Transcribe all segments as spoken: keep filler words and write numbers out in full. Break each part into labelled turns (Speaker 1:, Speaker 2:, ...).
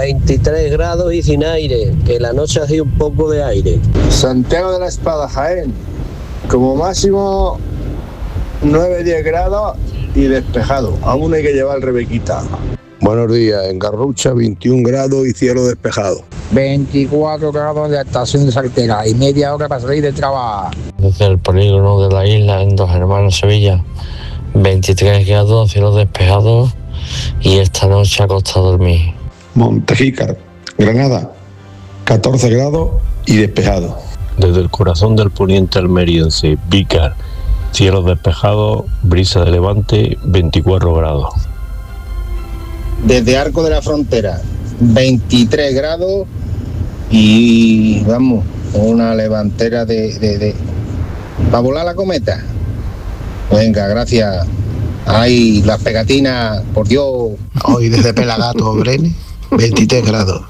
Speaker 1: veintitrés grados y sin aire, que la noche hace un poco de aire.
Speaker 2: Santiago de la Espada, Jaén, como máximo nueve a diez grados y despejado. Aún hay que llevar Rebequita.
Speaker 3: Buenos días, en Garrucha veintiún grados y cielo despejado.
Speaker 4: veinticuatro grados en la estación de Saltera y media hora para salir de trabajo.
Speaker 5: Desde el polígono de la isla en Dos Hermanos, Sevilla, veintitrés grados, cielo despejado y esta noche a costa dormir.
Speaker 3: Montejícar, Granada, catorce grados y despejado.
Speaker 6: Desde el corazón del poniente almeriense, Vícar, cielo despejado, brisa de levante, veinticuatro grados.
Speaker 2: Desde Arco de la Frontera, veintitrés grados y vamos, una levantera de, de, de para volar la cometa. Venga, gracias. Ay, las pegatinas, por Dios.
Speaker 3: Hoy desde Pelagato, Brene, veintitrés grados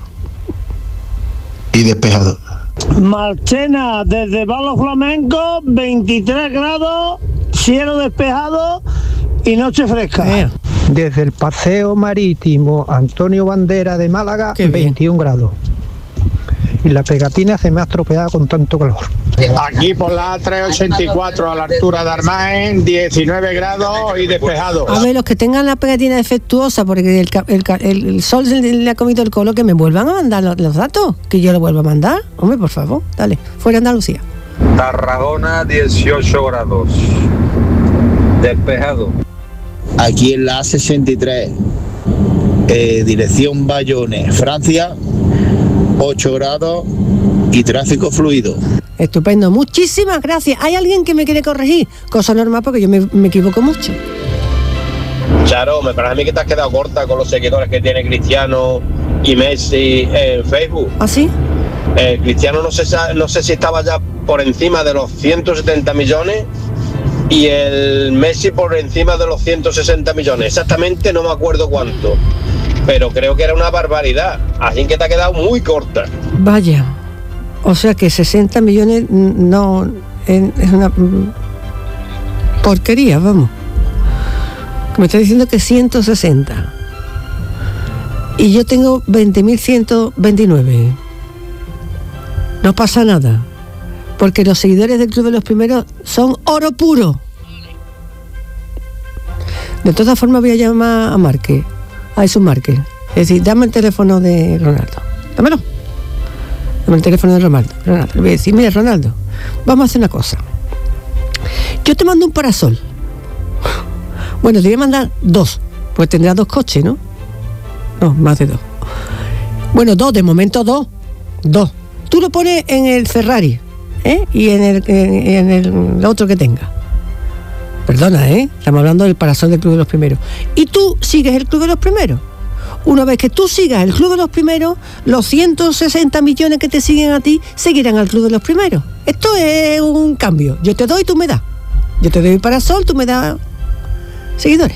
Speaker 3: y despejado.
Speaker 1: Marchena, desde Palo Flamenco, veintitrés grados, cielo despejado y noche fresca.
Speaker 7: Eh. Desde el Paseo Marítimo Antonio Bandera de Málaga, veintiún grados. Y la pegatina se me ha estropeado con tanto calor.
Speaker 2: Aquí por la trescientos ochenta y cuatro a la altura de Armaen, diecinueve grados y despejado.
Speaker 8: A ver, los que tengan la pegatina defectuosa, porque el, el, el, el sol se le ha comido el color, que me vuelvan a mandar los, los datos, que yo lo vuelva a mandar. Hombre, por favor, dale, fuera Andalucía.
Speaker 2: Tarragona, dieciocho grados, despejado. Aquí en la A sesenta y tres, eh, dirección Bayonne, Francia, ocho grados y tráfico fluido.
Speaker 8: Estupendo, muchísimas gracias. ¿Hay alguien que me quiere corregir? Cosa normal porque yo me, me equivoco mucho.
Speaker 9: Charo, me parece a mí que te has quedado corta con los seguidores que tiene Cristiano y Messi en Facebook.
Speaker 8: ¿Ah, sí?
Speaker 9: Eh, Cristiano no sé, no sé si estaba ya por encima de los ciento setenta millones y el Messi por encima de los ciento sesenta millones. Exactamente no me acuerdo cuánto, pero creo que era una barbaridad. Así que te ha quedado muy corta.
Speaker 8: Vaya, o sea que sesenta millones no es una porquería, vamos. Me está diciendo que ciento sesenta y yo tengo veinte mil ciento veintinueve. No pasa nada, porque los seguidores del Club de los Primeros son oro puro. De todas formas voy a llamar a Márquez, a Jesús Márquez. Es decir, dame el teléfono de Ronaldo. Dámelo. Dame el teléfono de Ronaldo. Ronaldo. Le voy a decir, mira, Ronaldo, vamos a hacer una cosa. Yo te mando un parasol. Bueno, te voy a mandar dos, pues tendrás dos coches, ¿no? No, más de dos. Bueno, dos, de momento dos. Dos. Tú lo pones en el Ferrari, ¿eh? Y en el, en, en el otro que tenga. Perdona, ¿eh? Estamos hablando del parasol del Club de los Primeros. Y tú sigues el Club de los Primeros. Una vez que tú sigas el Club de los Primeros, los ciento sesenta millones que te siguen a ti seguirán al Club de los Primeros. Esto es un cambio. Yo te doy, tú me das. Yo te doy el parasol, tú me das seguidores.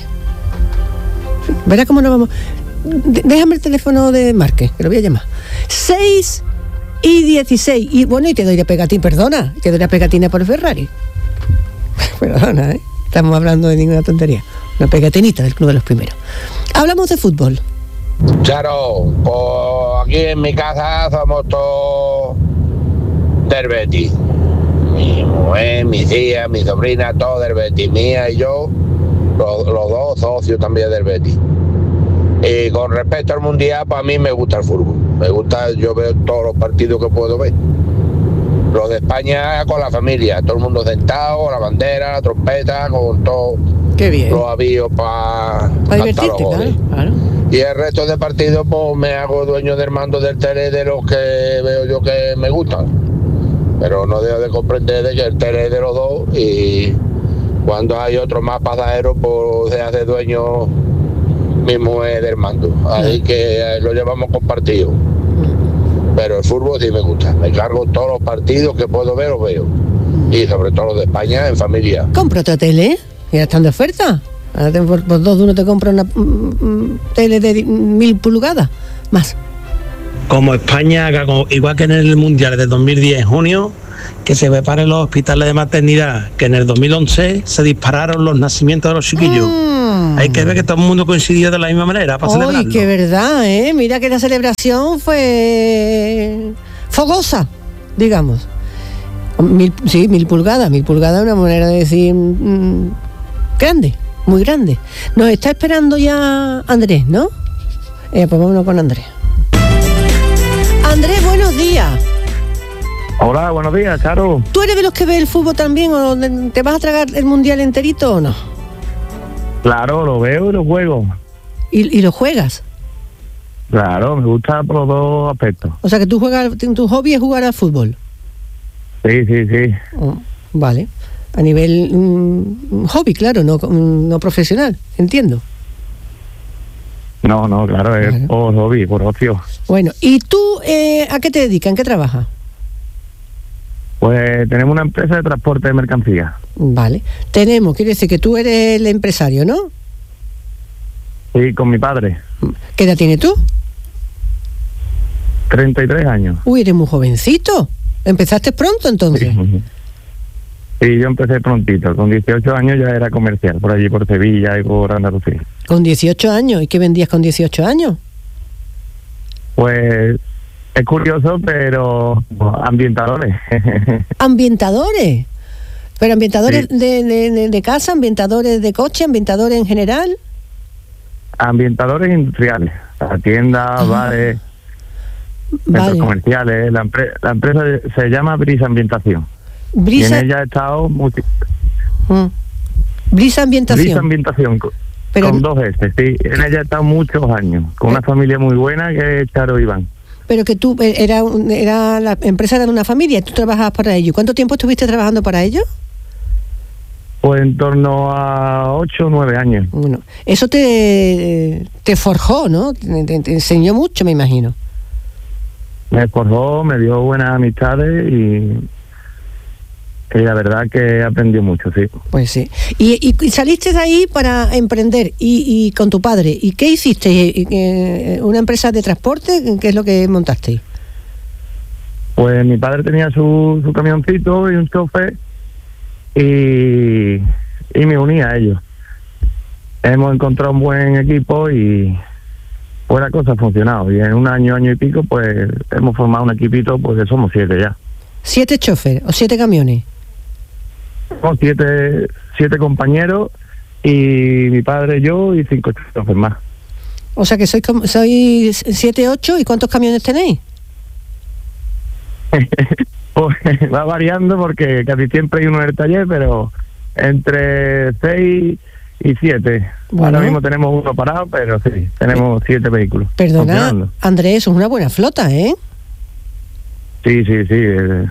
Speaker 8: Verás cómo nos vamos. Déjame el teléfono de Márquez, que lo voy a llamar. seis y dieciséis. Y bueno, y te doy la pegatina, perdona, te doy la pegatina por el Ferrari. Perdona, ¿eh? Estamos hablando de ninguna tontería. Una pegatinita del Club de los Primeros. Hablamos de fútbol.
Speaker 2: Charo, pues aquí en mi casa somos todos del Betis. Mi mujer, mis hijas, mi sobrina, todos del Betis. Mía y yo, los, los dos socios también del Betis. Y con respecto al Mundial, para mí me gusta el fútbol. Me gusta, yo veo todos los partidos que puedo ver. Los de España con la familia, todo el mundo sentado, la bandera, la trompeta, con todo.
Speaker 8: Qué bien.
Speaker 2: Los avíos para
Speaker 8: pa divertirte, claro, claro.
Speaker 2: Y el resto de partidos, pues me hago dueño del mando del tele de los que veo yo que me gustan. Pero no dejo de comprender de que el tele es de los dos y cuando hay otro más pasajero, pues se hace dueño mismo es del mando. Así que lo llevamos compartido. Pero el fútbol sí me gusta. Me cargo todos los partidos que puedo ver, los veo. Y sobre todo los de España en familia.
Speaker 8: Compra otra tele, ya están de oferta. Ahora te, por, por dos de uno te compra una mm, tele de mil pulgadas más.
Speaker 10: Como España, igual que en el Mundial de dos mil diez en junio, que se preparen los hospitales de maternidad, que en el dos mil once se dispararon los nacimientos de los chiquillos. Mm. Hay que ver que todo el mundo coincidió de la misma manera para celebrarlo.
Speaker 8: ¡Ay, qué verdad, eh! Mira que la celebración fue fogosa, digamos. Mil, sí, mil pulgadas, mil pulgadas es una manera de decir mmm, grande, muy grande. Nos está esperando ya Andrés, ¿no? Eh, pues vámonos con Andrés. Andrés, buenos días.
Speaker 11: Hola, buenos días, Charo.
Speaker 8: ¿Tú eres de los que ve el fútbol también o te vas a tragar el mundial enterito o no?
Speaker 11: Claro, lo veo y lo juego.
Speaker 8: ¿Y, y lo juegas?
Speaker 11: Claro, me gusta por los dos aspectos.
Speaker 8: O sea que tú juegas, tu hobby es jugar al fútbol.
Speaker 11: Sí, sí, sí.
Speaker 8: Oh, vale. A nivel um, hobby, claro, no, no profesional, entiendo.
Speaker 11: No, no, claro, es claro. Por hobby, por ocio.
Speaker 8: Bueno, ¿y tú eh, a qué te dedicas? ¿En qué trabajas?
Speaker 11: Pues tenemos una empresa de transporte de mercancías.
Speaker 8: Vale. Tenemos, quiere decir que tú eres el empresario, ¿no?
Speaker 11: Sí, con mi padre.
Speaker 8: ¿Qué edad tienes tú?
Speaker 11: treinta y tres años.
Speaker 8: Uy, eres muy jovencito. ¿Empezaste pronto entonces?
Speaker 11: Sí. Sí, yo empecé prontito. Con dieciocho años ya era comercial, por allí, por Sevilla y por Andalucía.
Speaker 8: ¿Con dieciocho años? ¿Y qué vendías con dieciocho años?
Speaker 11: Pues es curioso, pero ambientadores.
Speaker 8: ¿Ambientadores? ¿Pero ambientadores
Speaker 11: sí.
Speaker 8: de, de, de casa, ambientadores de coche, ambientadores en general?
Speaker 11: Ambientadores industriales, tiendas, ah. bares,
Speaker 8: vale.
Speaker 11: centros comerciales. La, empre- la empresa se llama Brisa Ambientación.
Speaker 8: Brisa...
Speaker 11: Y en ella he estado... Multi...
Speaker 8: Mm. Brisa Ambientación.
Speaker 11: Brisa Ambientación, con,
Speaker 8: Pero...
Speaker 11: con dos S, sí. En ella he estado muchos años, con una familia muy buena que es Charo Iván.
Speaker 8: Pero que tú, era, era la empresa era de una familia, tú trabajabas para ellos. ¿Cuánto tiempo estuviste trabajando para ellos?
Speaker 11: Pues en torno a ocho o nueve años.
Speaker 8: Bueno, eso te, te forjó, ¿no? Te, te enseñó mucho, me imagino.
Speaker 11: Me forjó, me dio buenas amistades y... y la verdad que aprendió mucho, sí.
Speaker 8: Pues sí. Y, y, y saliste de ahí para emprender y, y con tu padre. ¿Y qué hiciste? ¿Y, ¿Una empresa de transporte? ¿Qué es lo que montaste?
Speaker 11: Pues mi padre tenía su, su camioncito y un chofer y, y me uní a ellos. Hemos encontrado un buen equipo y pues la cosa ha funcionado. Y en un año, año y pico, pues hemos formado un equipito, pues que somos siete ya.
Speaker 8: ¿Siete choferes o siete camiones?
Speaker 11: Somos siete, siete compañeros y mi padre, yo y cinco choferes más.
Speaker 8: O sea que sois, sois siete, ocho, ¿y cuántos camiones tenéis?
Speaker 11: Pues va variando porque casi siempre hay uno en el taller, pero entre seis y siete. Bueno. Ahora mismo tenemos uno parado, pero sí, tenemos siete vehículos.
Speaker 8: Perdona, Andrés, es una buena flota, ¿eh?
Speaker 11: Sí, sí, sí. Eh.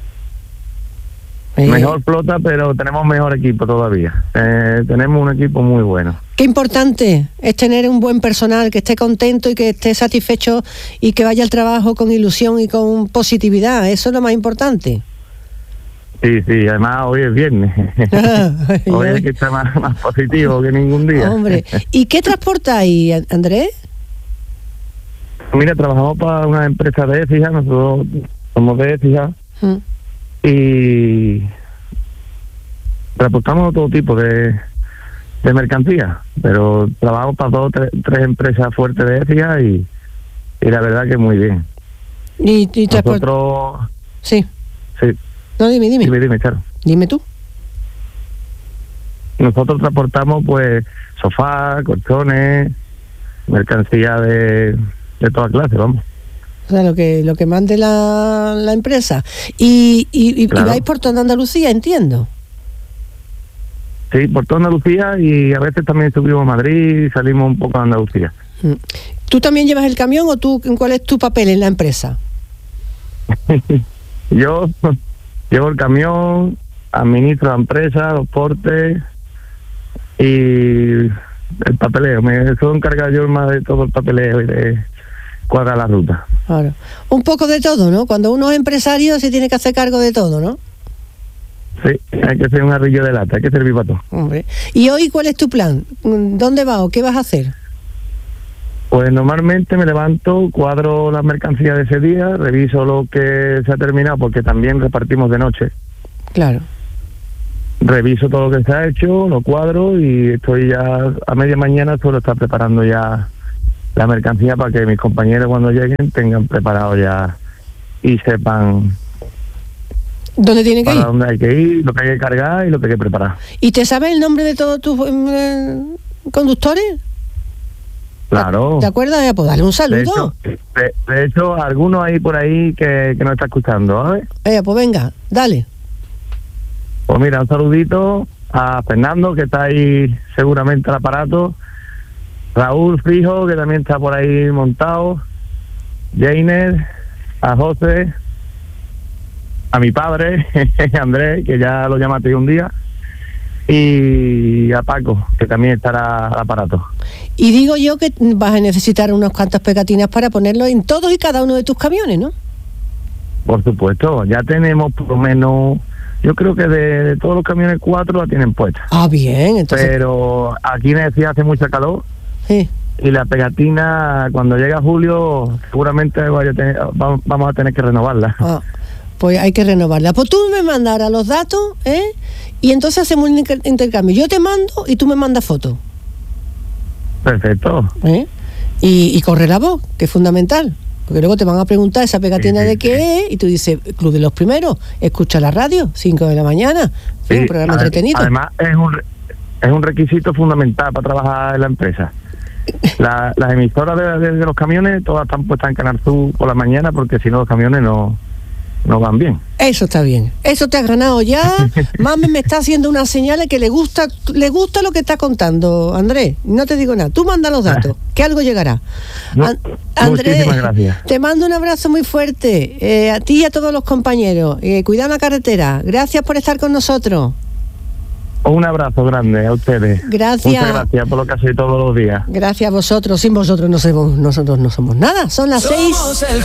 Speaker 11: Eh. Mejor flota, pero tenemos mejor equipo todavía. Eh, tenemos un equipo muy bueno.
Speaker 8: Qué importante es tener un buen personal que esté contento y que esté satisfecho y que vaya al trabajo con ilusión y con positividad. Eso es lo más importante.
Speaker 11: Sí, sí, además hoy es viernes. Hoy es que está más, más positivo que ningún día.
Speaker 8: Hombre, ¿y qué transportáis, Andrés?
Speaker 11: Mira, trabajamos para una empresa de Écija, nosotros somos de Écija, mm. y transportamos todo tipo de, de mercancías, pero trabajamos para dos tres, tres empresas fuertes de Écija y, y la verdad que muy bien.
Speaker 8: ¿Y, y transport...
Speaker 11: Nosotros...
Speaker 8: Sí.
Speaker 11: Sí.
Speaker 8: No, dime, dime.
Speaker 11: Dime, dime, Charo.
Speaker 8: Dime tú.
Speaker 11: Nosotros transportamos, pues, sofás, colchones, mercancía de, de toda clase, vamos.
Speaker 8: O sea, lo que lo que mande la, la empresa. Y, y, y, claro. y vais por toda Andalucía, entiendo.
Speaker 11: Sí, por toda Andalucía y a veces también subimos a Madrid y salimos un poco a Andalucía.
Speaker 8: ¿Tú también llevas el camión o tú cuál es tu papel en la empresa?
Speaker 11: Yo llevo el camión, administro la empresa, los portes y el papeleo. Me suelo encargar yo más de todo el papeleo y de cuadrar la ruta.
Speaker 8: Claro. Un poco de todo, ¿no? Cuando uno es empresario se tiene que hacer cargo de todo, ¿no?
Speaker 11: Sí, hay que ser un arrillo de lata, hay que servir para todo.
Speaker 8: Hombre. ¿Y hoy cuál es tu plan? ¿Dónde vas o qué vas a hacer?
Speaker 11: Pues normalmente me levanto, cuadro las mercancías de ese día, reviso lo que se ha terminado, porque también repartimos de noche.
Speaker 8: Claro.
Speaker 11: Reviso todo lo que se ha hecho, lo cuadro y estoy ya a media mañana, solo estar preparando ya la mercancía para que mis compañeros cuando lleguen tengan preparado ya y sepan
Speaker 8: ¿dónde tienen que
Speaker 11: para
Speaker 8: ir?
Speaker 11: dónde hay que ir, lo que hay que cargar y lo que hay que preparar.
Speaker 8: ¿Y te sabes el nombre de todos tus eh, conductores?
Speaker 11: Claro.
Speaker 8: ¿Te acuerdas? Ya, pues dale un
Speaker 11: De
Speaker 8: saludo.
Speaker 11: hecho, de, de hecho algunos hay por ahí que, que nos está escuchando, ¿sabes?
Speaker 8: Eh, pues venga, dale.
Speaker 11: Pues mira, un saludito a Fernando, que está ahí seguramente al aparato, Raúl Frijo, que también está por ahí montado, Jainer, a José, a mi padre, Andrés, que ya lo llamaste un día, y a Paco, que también estará al aparato.
Speaker 8: Y digo yo que vas a necesitar unas cuantas pegatinas para ponerlo en todos y cada uno de tus camiones, ¿no?
Speaker 11: Por supuesto, ya tenemos por lo menos, yo creo que de, de todos los camiones cuatro la tienen puesta.
Speaker 8: Ah, bien, entonces...
Speaker 11: Pero aquí en Decía hace mucha calor.
Speaker 8: Sí.
Speaker 11: Y la pegatina, cuando llega julio, seguramente vaya a tener, vamos a tener que renovarla.
Speaker 8: Ah, pues hay que renovarla. Pues tú me mandas ahora los datos, ¿eh? Y entonces hacemos un inter- intercambio. Yo te mando y tú me mandas fotos.
Speaker 11: Perfecto.
Speaker 8: ¿Eh? Y, y corre la voz, que es fundamental. Porque luego te van a preguntar esa pegatina
Speaker 11: Sí, sí,
Speaker 8: de qué
Speaker 11: sí.
Speaker 8: es, y tú dices, Club de los Primeros, escucha la radio, cinco de la mañana, sí,
Speaker 11: Sí,
Speaker 8: un programa
Speaker 11: ade-
Speaker 8: entretenido.
Speaker 11: Además, es un, re- es un requisito fundamental para trabajar en la empresa. La, las emisoras de, de- de los camiones todas están puestas en Canal Sur por la mañana, porque si no los camiones no, no van bien.
Speaker 8: Eso está bien, eso te has ganado ya. Mami me está haciendo unas señales que le gusta, le gusta lo que está contando, Andrés. No te digo nada, tú manda los datos, que algo llegará.
Speaker 11: Mu-
Speaker 8: An- Andrés,
Speaker 11: muchísimas gracias.
Speaker 8: te mando un abrazo muy fuerte, eh, a ti y a todos los compañeros. Eh, cuidado la carretera, gracias por estar con nosotros.
Speaker 11: Un abrazo grande a ustedes.
Speaker 8: Gracias.
Speaker 11: Muchas gracias por lo que hacéis todos los días.
Speaker 8: Gracias a vosotros, sin vosotros no somos, nosotros no somos nada. Son las seis